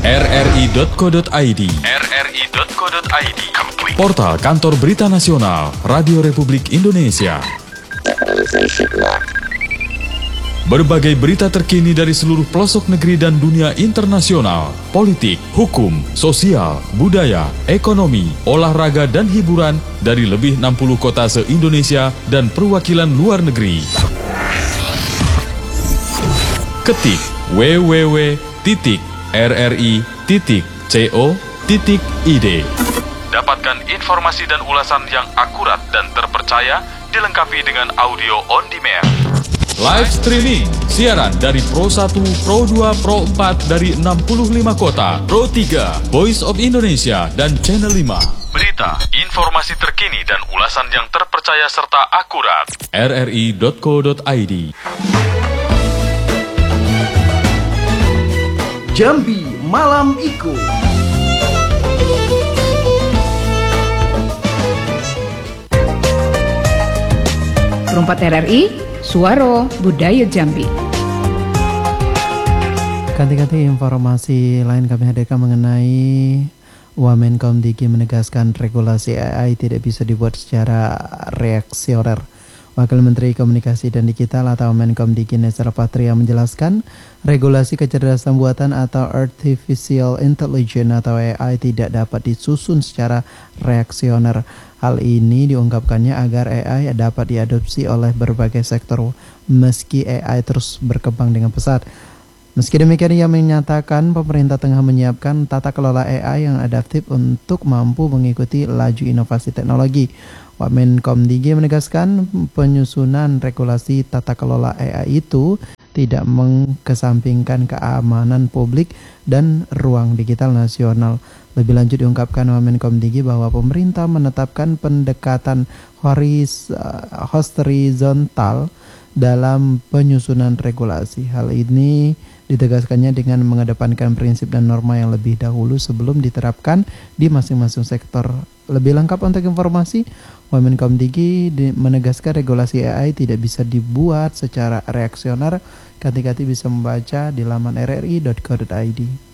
rri.co.id. Portal Kantor Berita Nasional Radio Republik Indonesia. Berbagai berita terkini dari seluruh pelosok negeri dan dunia internasional, politik, hukum, sosial, budaya, ekonomi, olahraga dan hiburan dari lebih 60 kota se-Indonesia dan perwakilan luar negeri. Ketik www.rri.co.id. Dapatkan informasi dan ulasan yang akurat dan terpercaya, dilengkapi dengan audio on demand. Live streaming, siaran dari Pro 1, Pro 2, Pro 4 dari 65 kota, Pro 3, Voice of Indonesia, dan Channel 5. Berita, informasi terkini dan ulasan yang terpercaya serta akurat. rri.co.id. Jambi Malam Iku. Perempat RRI, Suara Budaya Jambi. Ganti-ganti informasi lain kami hadirkan mengenai Wamenkomdiki menegaskan regulasi AI tidak bisa dibuat secara reaksioner. Wakil Menteri Komunikasi dan Digital atau Menkomdiki Nesra Patria menjelaskan regulasi kecerdasan buatan atau Artificial Intelligence atau AI tidak dapat disusun secara reaksioner. Hal ini diungkapkannya agar AI dapat diadopsi oleh berbagai sektor meski AI terus berkembang dengan pesat. Meski demikian, ia menyatakan pemerintah tengah menyiapkan tata kelola AI yang adaptif untuk mampu mengikuti laju inovasi teknologi. Wamenkomdiki menegaskan penyusunan regulasi tata kelola AI itu tidak mengesampingkan keamanan publik dan ruang digital nasional. Lebih lanjut diungkapkan Wamenkomdiki bahwa pemerintah menetapkan pendekatan horizontal dalam penyusunan regulasi. Hal ini ditegaskannya dengan mengedepankan prinsip dan norma yang lebih dahulu sebelum diterapkan di masing-masing sektor. Lebih lengkap untuk informasi, Wamenkomdiki menegaskan regulasi AI tidak bisa dibuat secara reaksioner. Ganti-ganti bisa membaca di laman rri.co.id.